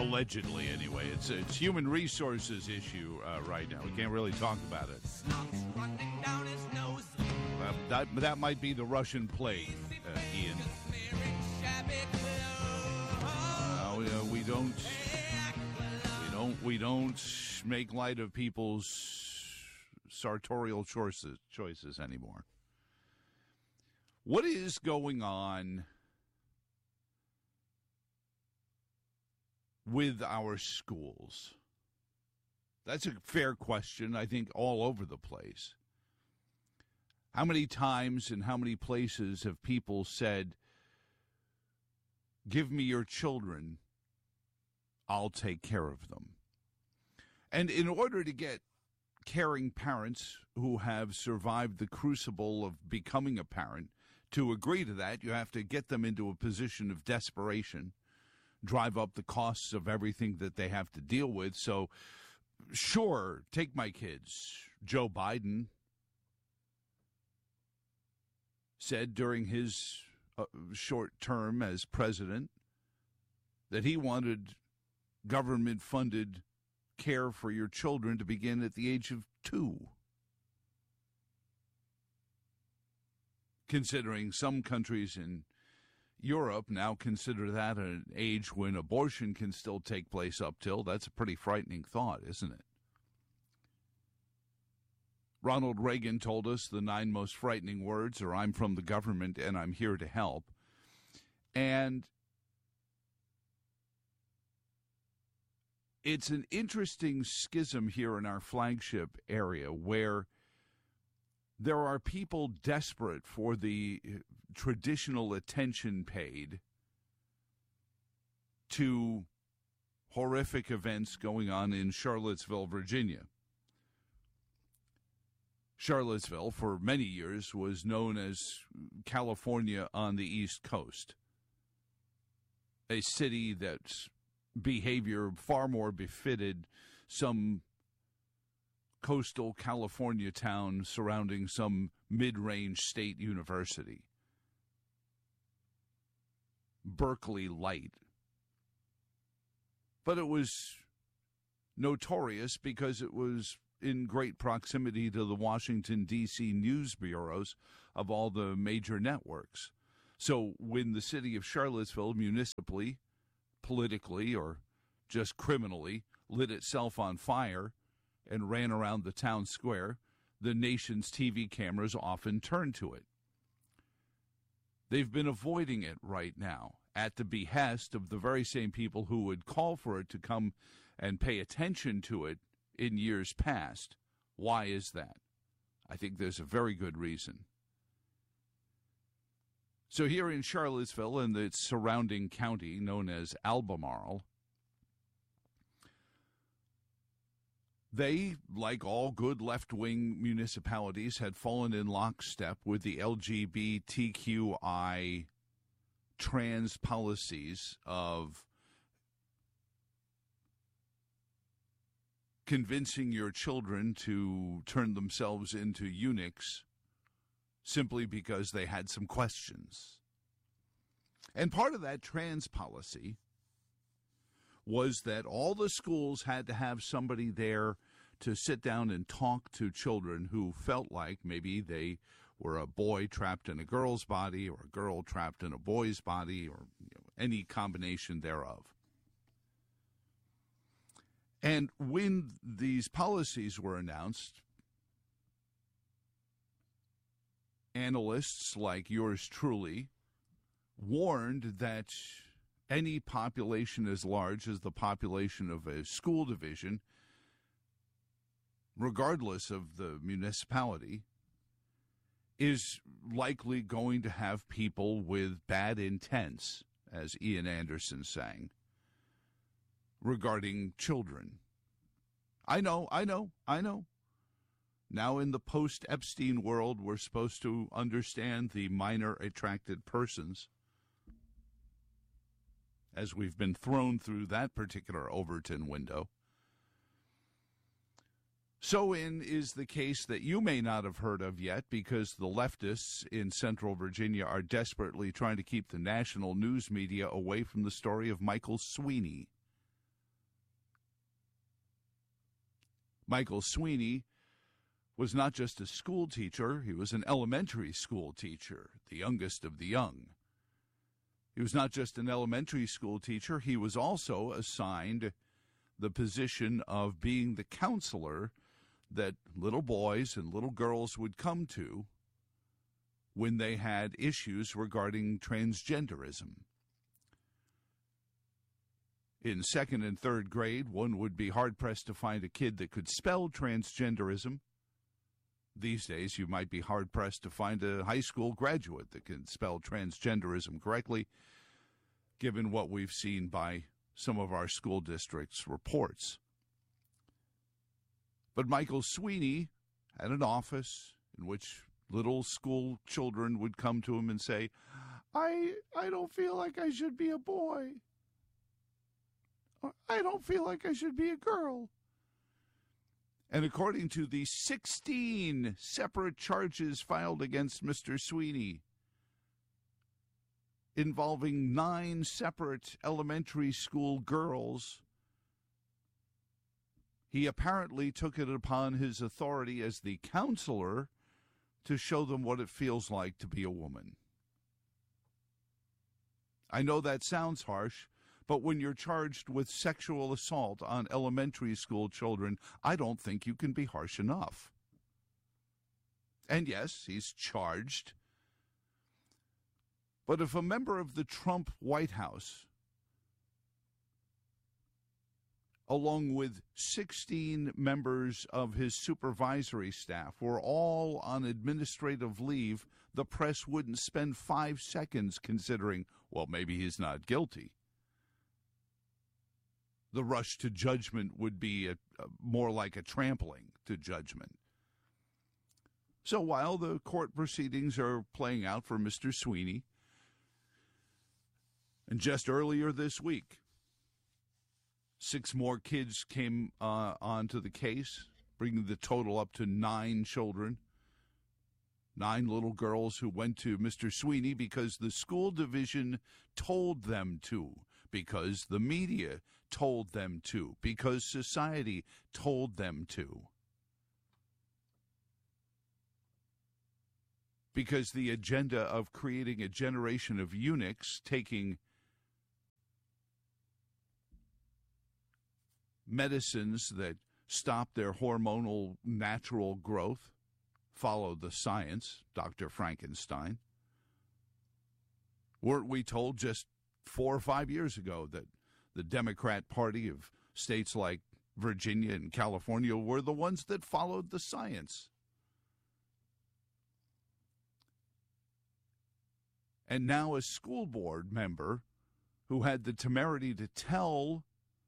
Allegedly, anyway. It's human resources issue right now. We can't really talk about it. That might be the Russian plague, Ian. We don't make light of people's sartorial choices anymore. What is going on with our schools? That's a fair question, I think, all over the place. How many times and how many places have people said, give me your children, I'll take care of them? And in order to get caring parents who have survived the crucible of becoming a parent to agree to that, you have to get them into a position of desperation, drive up the costs of everything that they have to deal with. So, sure, take my kids. Joe Biden said during his short term as president that he wanted government-funded care for your children to begin at the age of 2. Considering some countries in Europe now consider that an age when abortion can still take place up till, that's a pretty frightening thought, isn't it? Ronald Reagan told us the 9 most frightening words are, I'm from the government and I'm here to help. And it's an interesting schism here in our flagship area where there are people desperate for the traditional attention paid to horrific events going on in Charlottesville, Virginia. Charlottesville, for many years, was known as California on the East Coast, a city that's behavior far more befitted some coastal California town surrounding some mid-range state university. Berkeley light. But it was notorious because it was in great proximity to the Washington, D.C. news bureaus of all the major networks. So when the city of Charlottesville municipally, politically, or just criminally lit itself on fire and ran around the town square, the nation's TV cameras often turned to it. They've been avoiding it right now at the behest of the very same people who would call for it to come and pay attention to it in years past. Why is that? I think there's a very good reason. So here in Charlottesville and its surrounding county known as Albemarle, they, like all good left-wing municipalities, had fallen in lockstep with the LGBTQI trans policies of convincing your children to turn themselves into eunuchs simply because they had some questions. And part of that trans policy was that all the schools had to have somebody there to sit down and talk to children who felt like maybe they were a boy trapped in a girl's body or a girl trapped in a boy's body or any combination thereof. And when these policies were announced, analysts like yours truly warned that any population as large as the population of a school division, regardless of the municipality, is likely going to have people with bad intents, as Ian Anderson sang, regarding children. I know. Now in the post-Epstein world, we're supposed to understand the minor attracted persons, as we've been thrown through that particular Overton window. So is the case that you may not have heard of yet because the leftists in Central Virginia are desperately trying to keep the national news media away from the story of Michael Sweeney. Michael Sweeney was not just a school teacher, he was an elementary school teacher, the youngest of the young. He was not just an elementary school teacher, he was also assigned the position of being the counselor that little boys and little girls would come to when they had issues regarding transgenderism. In second and third grade, one would be hard-pressed to find a kid that could spell transgenderism. These days, you might be hard-pressed to find a high school graduate that can spell transgenderism correctly, given what we've seen by some of our school districts' reports. But Michael Sweeney had an office in which little school children would come to him and say, I don't feel like I should be a boy. I don't feel like I should be a girl. And according to the 16 separate charges filed against Mr. Sweeney, involving 9 separate elementary school girls, he apparently took it upon his authority as the counselor to show them what it feels like to be a woman. I know that sounds harsh, but when you're charged with sexual assault on elementary school children, I don't think you can be harsh enough. And yes, he's charged. But if a member of the Trump White House, along with 16 members of his supervisory staff, were all on administrative leave, the press wouldn't spend 5 seconds considering, well, maybe he's not guilty. The rush to judgment would be more like a trampling to judgment. So while the court proceedings are playing out for Mr. Sweeney, and just earlier this week, 6 more kids came onto the case, bringing the total up to 9 children, 9 little girls who went to Mr. Sweeney because the school division told them to, because the media told them to, because society told them to. Because the agenda of creating a generation of eunuchs, taking medicines that stop their hormonal natural growth, follow the science, Dr. Frankenstein. Weren't we told just 4 or 5 years ago that the Democrat Party of states like Virginia and California were the ones that followed the science? And now a school board member who had the temerity to tell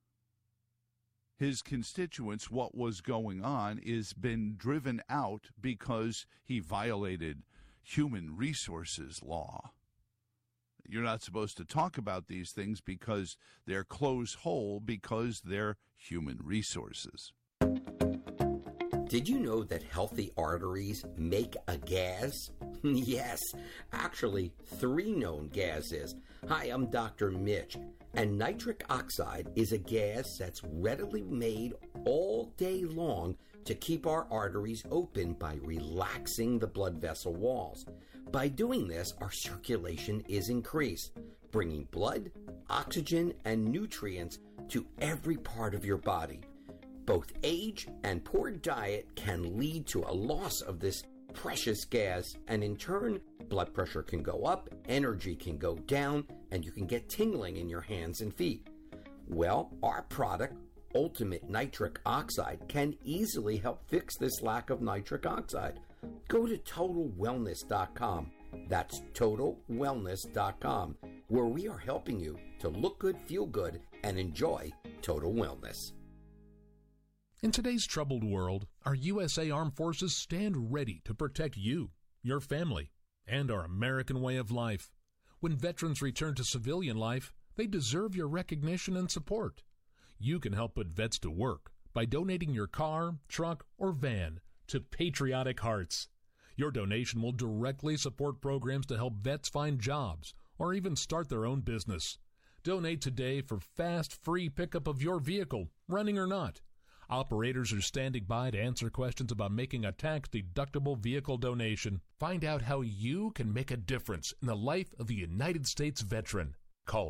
his constituents what was going on is been driven out because he violated human resources law. You're not supposed to talk about these things because they're closed whole, because they're human resources. Did you know that healthy arteries make a gas? Yes, actually 3 known gases. Hi, I'm Dr. Mitch, and nitric oxide is a gas that's readily made all day long to keep our arteries open by relaxing the blood vessel walls. By doing this, our circulation is increased, bringing blood, oxygen, and nutrients to every part of your body. Both age and poor diet can lead to a loss of this precious gas, and in turn, blood pressure can go up, energy can go down, and you can get tingling in your hands and feet. Well, our product, Ultimate Nitric Oxide, can easily help fix this lack of nitric oxide. Go to TotalWellness.com. That's TotalWellness.com, where we are helping you to look good, feel good, and enjoy total wellness. In today's troubled world, our USA Armed Forces stand ready to protect you, your family, and our American way of life. When veterans return to civilian life, they deserve your recognition and support. You can help put vets to work by donating your car, truck, or van to Patriotic Hearts. Your donation will directly support programs to help vets find jobs or even start their own business. Donate today for fast, free pickup of your vehicle, running or not. Operators are standing by to answer questions about making a tax-deductible vehicle donation. Find out how you can make a difference in the life of a United States veteran. Call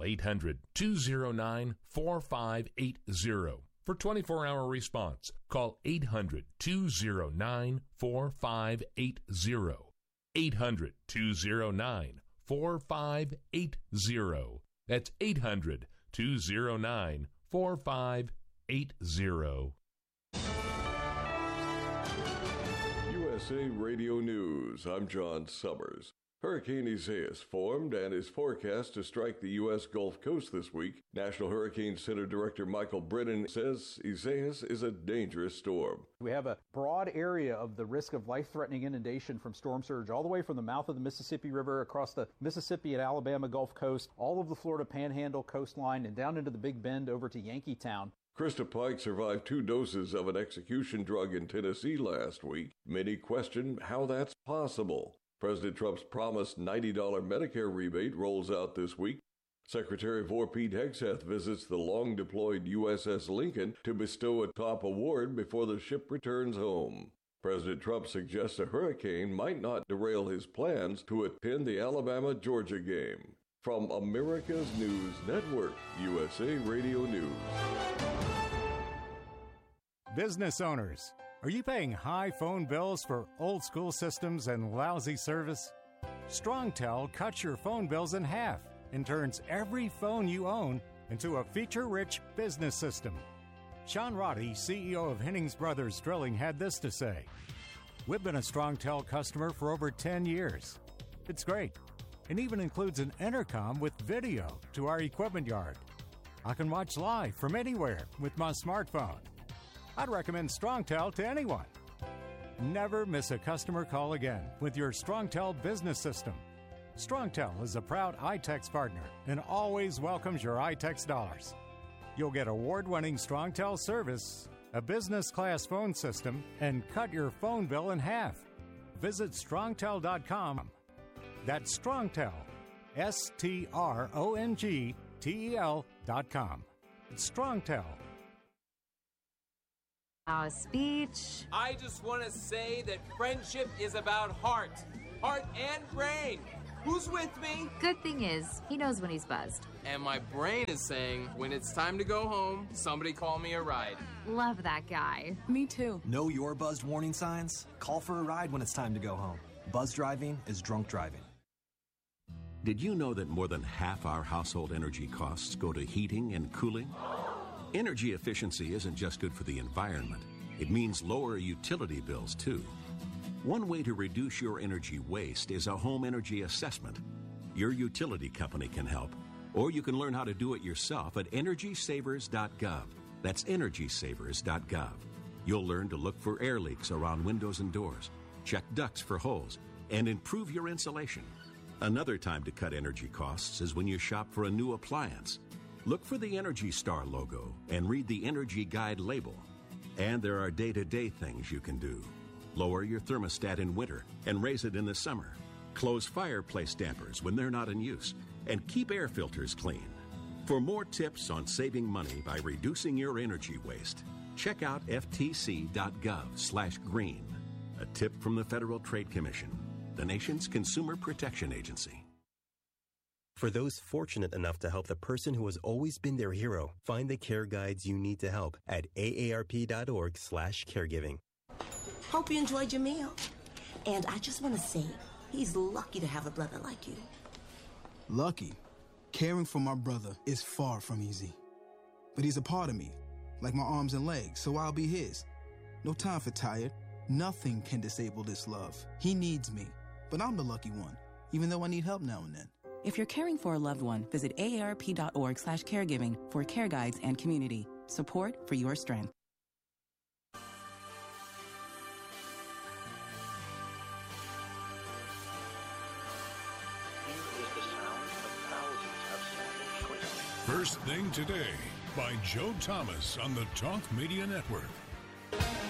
800-209-4580 for 24-hour response. Call 800-209-4580. 800-209-4580. That's 800-209-4580. USA Radio News. I'm John Summers. Hurricane Isaias formed and is forecast to strike the U.S. Gulf Coast this week. National Hurricane Center Director Michael Brennan says Isaias is a dangerous storm. We have a broad area of the risk of life-threatening inundation from storm surge all the way from the mouth of the Mississippi River across the Mississippi and Alabama Gulf Coast, all of the Florida Panhandle coastline, and down into the Big Bend over to Yankeetown. Krista Pike survived 2 doses of an execution drug in Tennessee last week. Many question how that's possible. President Trump's promised $90 Medicare rebate rolls out this week. Secretary of War Pete Hegseth visits the long-deployed USS Lincoln to bestow a top award before the ship returns home. President Trump suggests a hurricane might not derail his plans to attend the Alabama-Georgia game. From America's News Network, USA Radio News. Business owners, are you paying high phone bills for old-school systems and lousy service? StrongTel cuts your phone bills in half and turns every phone you own into a feature-rich business system. Sean Roddy, CEO of Hennings Brothers Drilling, had this to say: "We've been a StrongTel customer for over 10 years. It's great, and even includes an intercom with video to our equipment yard. I can watch live from anywhere with my smartphone. I'd recommend StrongTel to anyone. Never miss a customer call again with your StrongTel business system. StrongTel is a proud iTex partner and always welcomes your iTex dollars. You'll get award-winning StrongTel service, a business-class phone system, and cut your phone bill in half. Visit StrongTel.com. That's StrongTel, StrongTel.com. It's StrongTel. Our speech. I just want to say that friendship is about heart and brain. Who's with me? Good thing is, he knows when he's buzzed. And my brain is saying, when it's time to go home, somebody call me a ride. Love that guy. Me too. Know your buzzed warning signs? Call for a ride when it's time to go home. Buzz driving is drunk driving. Did you know that more than half our household energy costs go to heating and cooling? Energy efficiency isn't just good for the environment. It means lower utility bills, too. One way to reduce your energy waste is a home energy assessment. Your utility company can help, or you can learn how to do it yourself at EnergySavers.gov. That's EnergySavers.gov. You'll learn to look for air leaks around windows and doors, check ducts for holes, and improve your insulation. Another time to cut energy costs is when you shop for a new appliance. Look for the Energy Star logo and read the Energy Guide label. And there are day-to-day things you can do. Lower your thermostat in winter and raise it in the summer. Close fireplace dampers when they're not in use. And keep air filters clean. For more tips on saving money by reducing your energy waste, check out ftc.gov/green. A tip from the Federal Trade Commission, the nation's consumer protection agency. For those fortunate enough to help the person who has always been their hero, find the care guides you need to help at aarp.org/caregiving. Hope you enjoyed your meal. And I just want to say, he's lucky to have a brother like you. Lucky? Caring for my brother is far from easy. But he's a part of me, like my arms and legs, so I'll be his. No time for tired. Nothing can disable this love. He needs me, but I'm the lucky one, even though I need help now and then. If you're caring for a loved one, visit aarp.org/caregiving for care guides and community. Support for your strength. First Thing Today by Joe Thomas on the Talk Media Network.